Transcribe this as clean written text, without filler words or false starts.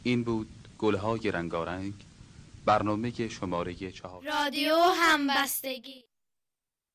این بود گلهای رنگارنگ، برنامه شماره 4 رادیو همبستگی.